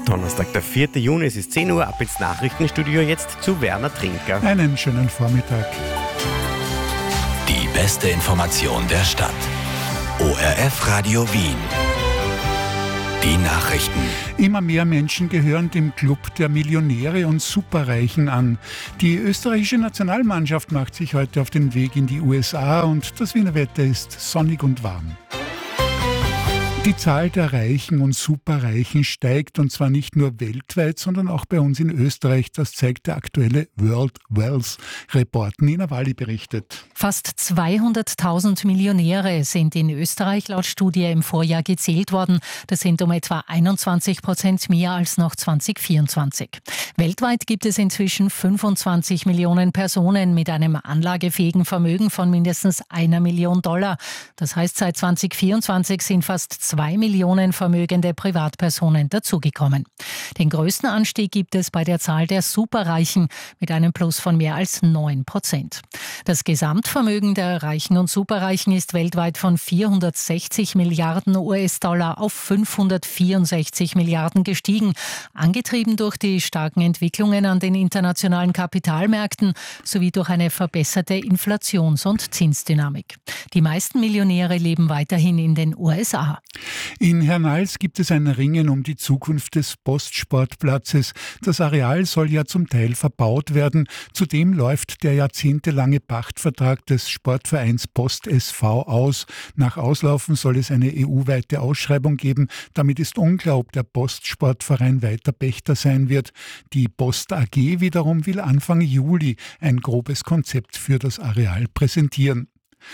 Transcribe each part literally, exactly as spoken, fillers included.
Donnerstag, der vierte Juni, es ist zehn Uhr, ab ins Nachrichtenstudio, jetzt zu Werner Trinker. Einen schönen Vormittag. Die beste Information der Stadt. O R F Radio Wien. Die Nachrichten. Immer mehr Menschen gehören dem Club der Millionäre und Superreichen an. Die österreichische Nationalmannschaft macht sich heute auf den Weg in die U S A und das Wiener Wetter ist sonnig und warm. Die Zahl der Reichen und Superreichen steigt, und zwar nicht nur weltweit, sondern auch bei uns in Österreich. Das zeigt der aktuelle World Wealth Report. Nina Walli berichtet. Fast zweihunderttausend Millionäre sind in Österreich laut Studie im Vorjahr gezählt worden. Das sind um etwa einundzwanzig Prozent mehr als noch zwanzig vierundzwanzig. Weltweit gibt es inzwischen fünfundzwanzig Millionen Personen mit einem anlagefähigen Vermögen von mindestens einer Million Dollar. Das heißt, seit zwanzig vierundzwanzig sind fast zwei Millionen vermögende Privatpersonen dazugekommen. Den größten Anstieg gibt es bei der Zahl der Superreichen mit einem Plus von mehr als neun Prozent. Das Gesamtvermögen der Reichen und Superreichen ist weltweit von vierhundertsechzig Milliarden U S-Dollar auf fünfhundertvierundsechzig Milliarden gestiegen, angetrieben durch die starken Entwicklungen an den internationalen Kapitalmärkten sowie durch eine verbesserte Inflations- und Zinsdynamik. Die meisten Millionäre leben weiterhin in den U S A. In Hernals gibt es ein Ringen um die Zukunft des Postsportplatzes. Das Areal soll ja zum Teil verbaut werden. Zudem läuft der jahrzehntelange Pachtvertrag des Sportvereins Post S V aus. Nach Auslaufen soll es eine E U-weite Ausschreibung geben. Damit ist unklar, ob der Postsportverein weiter Pächter sein wird. Die Post A G wiederum will Anfang Juli ein grobes Konzept für das Areal präsentieren.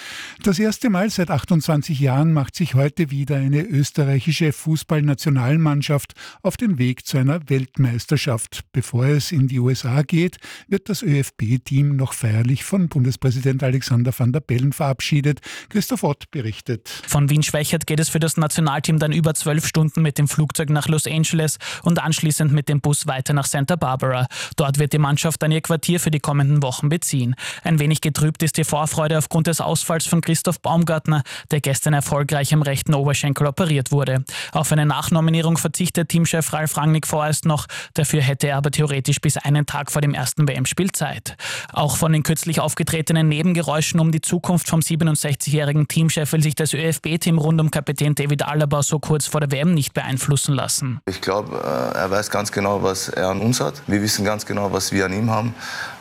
Das erste Mal seit achtundzwanzig Jahren macht sich heute wieder eine österreichische Fußballnationalmannschaft auf den Weg zu einer Weltmeisterschaft. Bevor es in die U S A geht, wird das ÖFB-Team noch feierlich von Bundespräsident Alexander Van der Bellen verabschiedet. Christoph Ott berichtet. Von Wien-Schwächert geht es für das Nationalteam dann über zwölf Stunden mit dem Flugzeug nach Los Angeles und anschließend mit dem Bus weiter nach Santa Barbara. Dort wird die Mannschaft dann ihr Quartier für die kommenden Wochen beziehen. Ein wenig getrübt ist die Vorfreude aufgrund des Ausfalls von Christoph Baumgartner, der gestern erfolgreich am rechten Oberschenkel operiert wurde. Auf eine Nachnominierung verzichtet Teamchef Ralf Rangnick vorerst noch, dafür hätte er aber theoretisch bis einen Tag vor dem ersten W M-Spiel Zeit. Auch von den kürzlich aufgetretenen Nebengeräuschen um die Zukunft vom siebenundsechzigjährigen Teamchef will sich das ÖFB-Team rund um Kapitän David Alaba so kurz vor der W M nicht beeinflussen lassen. Ich glaube, er weiß ganz genau, was er an uns hat. Wir wissen ganz genau, was wir an ihm haben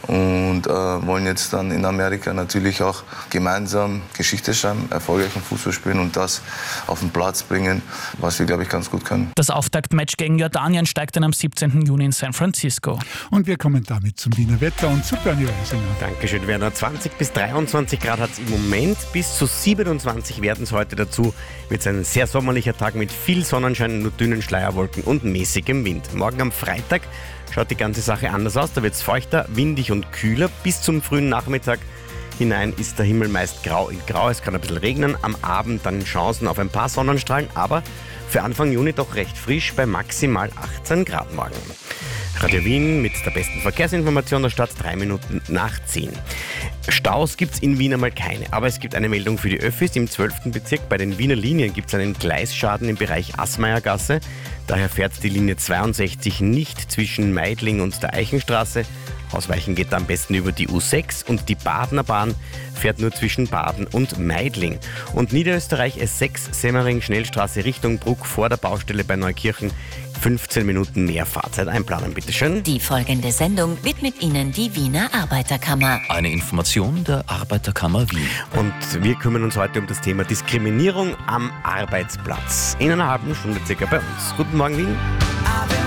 und äh, wollen jetzt dann in Amerika natürlich auch gemeinsam Geschichte schreiben, erfolgreichen Fußball spielen und das auf den Platz bringen, was wir, glaube ich, ganz gut können. Das Auftaktmatch gegen Jordanien steigt dann am siebzehnten Juni in San Francisco. Und wir kommen damit zum Wiener Wetter und zu Bernie Weisinger. Dankeschön, Werner. zwanzig bis dreiundzwanzig Grad hat es im Moment, bis zu siebenundzwanzig werden es heute dazu. Wird es ein sehr sommerlicher Tag mit viel Sonnenschein, nur dünnen Schleierwolken und mäßigem Wind. Morgen am Freitag schaut die ganze Sache anders aus. Da wird es feuchter, windig und kühler. Bis zum frühen Nachmittag hinein ist der Himmel meist grau in grau. Es kann ein bisschen regnen. Am Abend dann Chancen auf ein paar Sonnenstrahlen, aber für Anfang Juni doch recht frisch bei maximal achtzehn Grad morgen. Radio Wien mit der besten Verkehrsinformation der Stadt, drei Minuten nach zehn. Staus gibt es in Wien einmal keine, aber es gibt eine Meldung für die Öffis. Im zwölften Bezirk bei den Wiener Linien gibt es einen Gleisschaden im Bereich Assmayergasse. Daher fährt die Linie zweiundsechzig nicht zwischen Meidling und der Eichenstraße. Ausweichen geht da am besten über die U sechs und die Badener Bahn fährt nur zwischen Baden und Meidling. Und Niederösterreich S sechs Semmering Schnellstraße Richtung Bruck vor der Baustelle bei Neukirchen. fünfzehn Minuten mehr Fahrzeit einplanen, bitteschön. Die folgende Sendung widmet Ihnen die Wiener Arbeiterkammer. Eine Information der Arbeiterkammer Wien. Und wir kümmern uns heute um das Thema Diskriminierung am Arbeitsplatz. In einer halben Stunde circa bei uns. Guten Morgen, Wien.